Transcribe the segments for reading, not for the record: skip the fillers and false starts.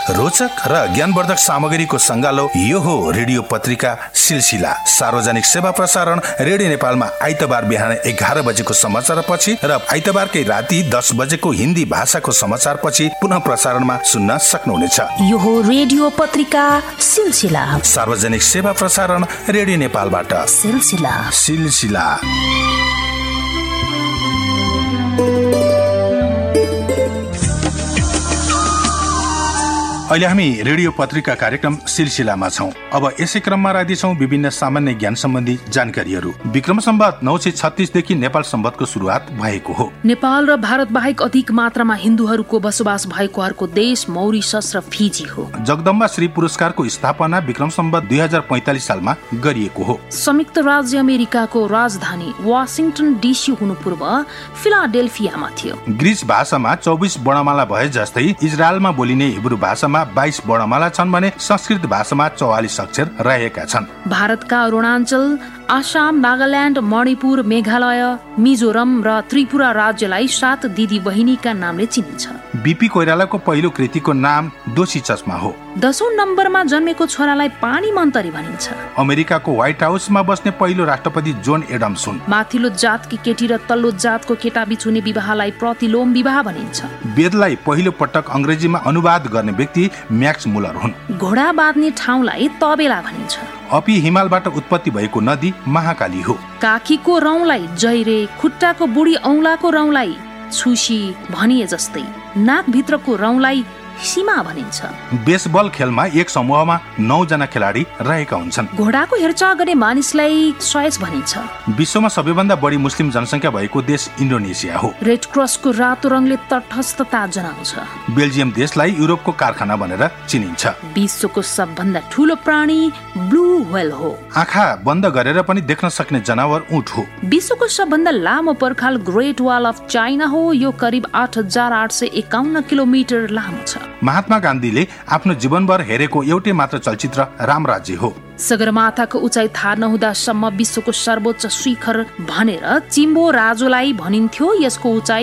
रोचक र ज्ञानवर्धक सामग्रीको सङ्गालो यो हो रेडियो पत्रिका सिलसिला। सार्वजनिक सेवा प्रसारण रेडियो नेपालमा आइतबार बिहान 11 बजेको समाचार पछि र आइतबारकै राति 10 बजेको हिन्दी भाषाको समाचार पछि पुनः प्रसारणमा सुन्न सक्नुहुनेछ। यो हो रेडियो पत्रिका सिलसिला। सार्वजनिक सेवा प्रसारण रेडियो नेपालबाट सिलसिला। सिलसिला। अहिले हामी रेडियो पत्रिका कार्यक्रम सिलसिलामा छौं। अब यसै क्रममा राख्दैछौं विभिन्न सामान्य ज्ञान सम्बन्धी जानकारीहरू। विक्रम सम्वत 936 देखि नेपाल सम्वतको सुरुवात भएको हो। नेपाल र भारत बाहेक अधिक मात्रामा हिन्दूहरूको बसोबास भएको अर्को देश मौरिसस र फिजी हो। जगदम्बा श्री पुरस्कारको स्थापना विक्रम सम्वत 2045 सालमा गरिएको हो। संयुक्त राज्य अमेरिकाको राजधानी वाशिंगटन डीसी हुनु पूर्व फिलाडेल्फियामा थियो। ग्रीस भाषामा 24 वर्णमाला भए जस्तै इजरायलमा बोलिने हिब्रू भाषामा 22 वर्णमाला छन् भने संस्कृत भाषामा 44 अक्षर रहेका छन्। भारतका अरुणाञ्चल, आसाम, नागाल्यान्ड, मणिपुर, मेघालय, मिजोरम र त्रिपुरा राज्यलाई 7 दिदी बहिनीका नामले चिनिन्छ। बीपी कोइरालाको पहिलो कृतिको नाम दोषी चस्मा हो। 10औं नम्बरमा जन्मेको छोरालाई पानी मन्तरी भनिन्छ। अमेरिकाको व्हाइट हाउसमा बस्ने पहिलो राष्ट्रपति जोन एडम्स हुन्। माथिल्लो जातकी केटी र तल्लो जातको केटा बीच हुने विवाहलाई प्रतिलोम विवाह भनिन्छ। वेदलाई पहिलो पटक अंग्रेजीमा अनुवाद गर्ने व्यक्ति म्याक्स मुलर हुन्। घोडा बाँध्ने ठाउँलाई तबेला भनिन्छ। अपी हिमालबाट उत्पत्ति भएको नदी महाकाली हो। काखीको रौंलाई जैरे, खुट्टाको बुढी औंलाको रौंलाई छुसी भनिए जस्तै नाकभित्रको रौंलाई सीमा भनिन्छ। बेसबल खेलमा एक समूहमा 9 जना खेलाडी रहेका हुन्छन्। घोडाको हेरचाह गर्ने मानिसलाई सयस भनिन्छ। विश्वमा सबैभन्दा बढी मुस्लिम जनसङ्ख्या भएको देश इन्डोनेसिया हो। रेड क्रसको रातो रङले तटस्थता जनाउँछ। बेल्जियम देशलाई युरोपको कारखाना भनेर चिनिन्छ। विश्वको सबभन्दा ठूलो प्राणी ब्लू व्हेल हो। आँखा बन्द गरेर पनि देख्न सक्ने जनावर ऊँट हो। विश्वको सबभन्दा लामो पर्खाल ग्रेट वाल अफ चाइना हो। यो करिब 8851 किलोमिटर लामो छ। महात्मा गान्धीले आफ्नो जीवनभर हेरेको एउटै मात्र चलचित्र रामराज्य हो। सगरमाथाको उचाइ थाहा नहुँदासम्म विश्वको सर्वोच्च शिखर भनेर चिम्बो राजोलाई भनिन्थ्यो। यसको उचाइ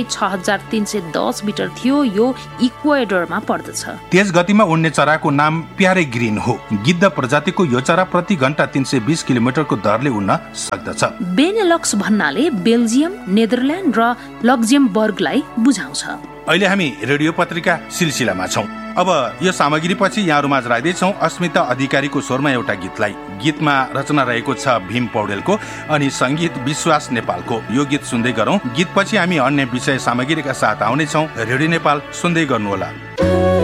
6310 मिटर थियो। यो इक्वेडरमा पर्दछ। तेज गतिमा उड्ने चराको नाम प्यारे ग्रीन हो। गिद्ध प्रजातिको यो चरा प्रति घण्टा 320 किलोमिटरको दरले उड्न सक्दछ। बेनेलक्स भन्नाले बेल्जियम, नेदरल्यान्ड र लक्जमबर्गलाई बुझाउँछ। अहिले हामी रेडियो पत्रिका सिलसिलामा छौं। अब यो सामग्री पछि यहाँहरुमाझ राख्दैछौं अस्मिता अधिकारीको स्वरमा एउटा गीतलाई। गीतमा रचना रहेको छ भीम पौडेलको अनि संगीत विश्वास नेपालको। यो गीत सुन्दै गरौं। गीत पछि हामी अन्य विषय सामग्रीका साथ आउने छौं। रेडियो नेपाल सुन्दै गर्नुहोला।